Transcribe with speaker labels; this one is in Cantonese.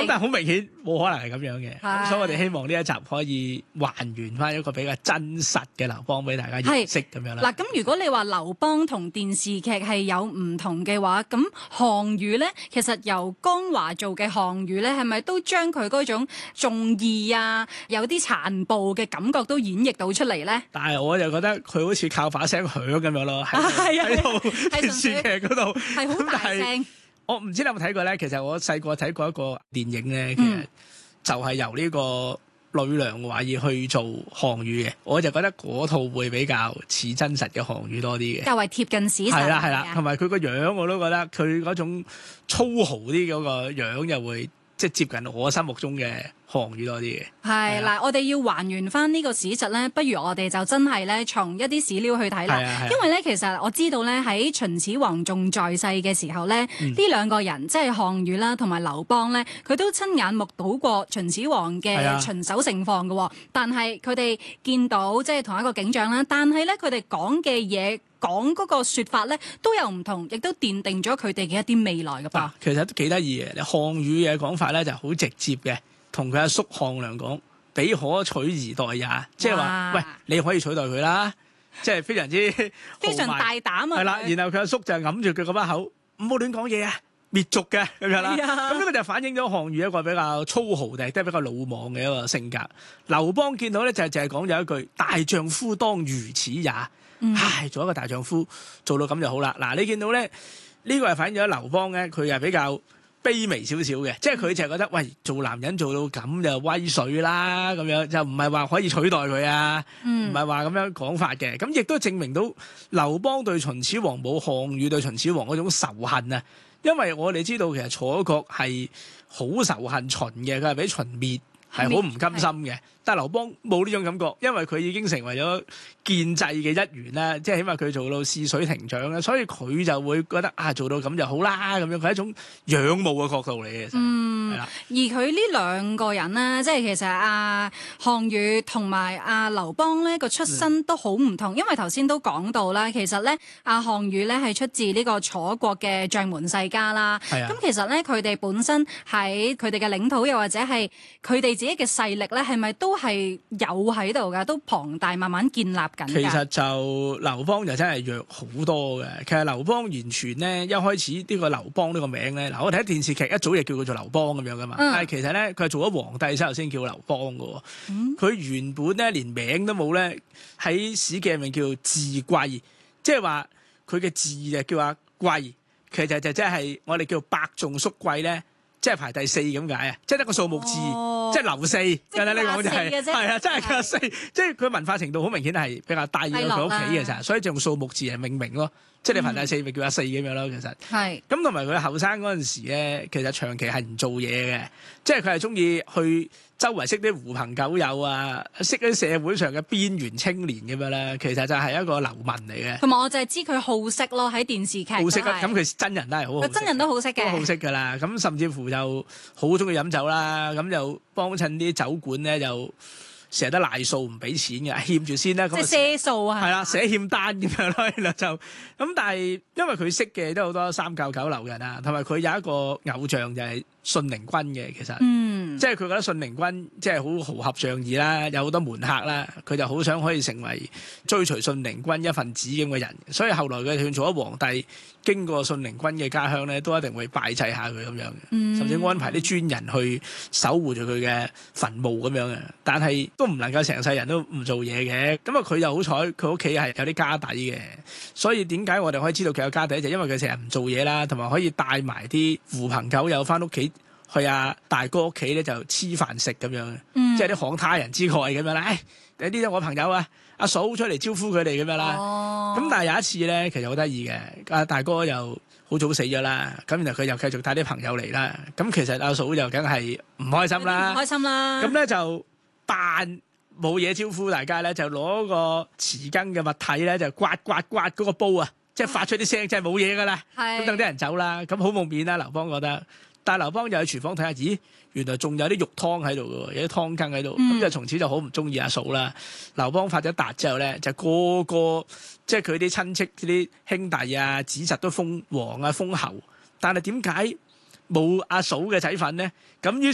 Speaker 1: 但係好明顯冇可能係咁樣嘅，咁所以我哋希望呢一集可以還原翻一個比較真實嘅劉邦俾大家認識咁樣啦。
Speaker 2: 嗱，咁如果你話劉邦同電視劇係有唔同嘅話，咁項羽咧，其實由江華做嘅項羽咧，係咪都將佢嗰種重義啊，有啲殘暴嘅感覺都演繹到出嚟咧？
Speaker 1: 但係我就覺得佢好似靠把聲響咁樣咯，喺度電視劇嗰度
Speaker 2: 係好大聲。
Speaker 1: 我唔知你有冇睇過咧？其實我細個睇過一個電影咧，其實就係由呢個呂良偉去做項羽嘅，我就覺得嗰套會比較似真實嘅項羽多啲嘅，
Speaker 2: 較為貼近史實。
Speaker 1: 係啦，同埋佢個樣我都覺得佢嗰種粗豪啲嗰個樣又會即係接近我心目中嘅項羽多啲嘅。
Speaker 2: 係嗱，我哋要還原翻呢個史實咧，不如我哋就真係咧從一啲史料去睇啦。因為咧，其實我知道咧喺秦始皇仲在世嘅時候咧，呢兩個人即係項羽啦同埋劉邦咧，佢都親眼目睹過秦始皇嘅巡守盛況嘅。但係佢哋見到即係同一個景象啦，但係咧佢哋講嘅嘢，講嗰個説法咧都有唔同，亦都奠定咗佢哋嘅一啲未來嘅噃。
Speaker 1: 其實都幾得意嘅，項羽嘅講法咧就好直接嘅，同佢阿叔項梁講：彼可取而代也，即係話喂，你可以取代佢啦，即係非常之
Speaker 2: 非常大膽啊！
Speaker 1: 係啦，然後佢阿叔就揞住佢嗰把口，唔好亂講嘢啊，滅族嘅咁樣啦。咁呢個就反映咗項羽一個比較粗豪定係比較魯莽嘅一個性格。劉邦見到咧就係講咗一句：大丈夫當如此也。唉，做一個大丈夫做到咁就好啦。嗱，你見到咧呢個係反映咗劉邦咧，佢係比較卑微少少嘅，即係佢就係覺得喂，做男人做到咁就威水啦，咁樣就唔係話可以取代佢啊，唔係話咁樣講法嘅。咁亦都證明到劉邦對秦始皇冇項羽對秦始皇嗰種仇恨啊。因為我哋知道其實楚國係好仇恨秦嘅，佢係俾秦滅，係好唔甘心嘅。但係劉邦冇呢種感覺，因為佢已經成為咗建制嘅一員啦，即係起碼佢做到試水亭長啦，所以佢就會覺得啊，做到咁就好啦，咁樣佢係一種仰慕嘅角度嚟嘅。係啦。
Speaker 2: 而佢呢兩個人咧，即係其實項羽同埋劉邦咧個出身都好唔同，因為頭先都講到啦，其實咧項羽咧係出自呢個楚國嘅將門世家啦。咁其實咧佢哋本身喺佢哋嘅領土，又或者係佢哋自己嘅勢力咧，係咪都係有喺度㗎？都龐大，慢慢建立緊。
Speaker 1: 其實就劉邦就真係弱好多嘅。其實劉邦完全咧一開始呢個劉邦呢個名咧，嗱我睇電視劇一早就叫佢做劉邦咁樣噶嘛。但係其實咧佢係做咗皇帝之後先叫劉邦嘅。佢原本咧連名都冇咧，喺史記入面叫字貴，即係話佢嘅字就叫阿貴，其實就即係我哋叫伯仲叔貴咧。即係排第4咁解啊！即係得個數目字，即係劉四。簡單啲講就係啊，真係佢4，即係佢文化程度好明顯係比較低咗佢屋企嘅咋，所以就用數目字嚟命名咯。即係你排第4咪叫阿4咁樣咯，其實。係。咁同埋佢後生嗰陣時咧，其實長期係唔做嘢嘅，即係佢係中意去周圍識啲狐朋狗友啊，識啲社會上嘅邊緣青年咁樣咧，其實就係一個流民嚟嘅。
Speaker 2: 同埋我就係知佢好色咯，喺電視劇。好
Speaker 1: 色啊！咁佢真人都係好好。
Speaker 2: 真人都好色嘅。都
Speaker 1: 好色㗎啦！咁甚至乎就好中意飲酒啦，咁就幫襯啲酒館咧就。成日都賴數唔俾錢嘅，欠住先啦。
Speaker 2: 即係賒數啊！
Speaker 1: 係啦，寫欠單咁樣咯，然後就咁。但係因為佢識嘅都好多三教九流人啊，同埋佢有一個偶像就係信陵君嘅，其實，即係佢覺得信陵君即係好豪俠仗義啦，有好多門客啦，佢就好想可以成為追隨信陵君一份子咁嘅人，所以後來佢做咗皇帝，經過信陵君嘅家鄉咧，都一定會拜祭下佢咁樣嘅，甚至安排啲專人去守護住佢嘅墳墓咁樣嘅。但係都唔能夠成世人都唔做嘢嘅，咁啊佢又好彩，佢屋企係有啲家底嘅，所以點解我哋可以知道佢有家底，就因為佢成日唔做嘢啦，同埋可以帶埋啲狐朋狗友翻屋企去大哥屋企咧就黐飯食咁樣，即係啲慷他人之慨咁樣啦。呢啲我朋友啊，阿嫂出嚟招呼佢哋咁樣啦。咁但係有一次咧，其實好得意嘅，阿大哥又好早死咗啦，咁然後佢又繼續帶啲朋友嚟啦。咁其實阿嫂就梗係唔開心啦，
Speaker 2: 唔開心啦。咁
Speaker 1: 咧就扮冇嘢招呼大家咧，就攞個匙羹嘅物體咧，就刮嗰個煲啊，即係發出啲聲，即係冇嘢噶啦。咁等啲人走啦，咁好冇面啦。劉邦覺得，但係劉邦就喺廚房睇下，咦，原來仲有啲肉湯喺度嘅，有啲湯羹喺度，咁就從此就好唔中意阿嫂啦。劉邦發咗達之後咧，就個個即係佢啲親戚、啲兄弟啊、子侄都封王啊、封侯，但係點解冇阿嫂嘅仔份咧？咁於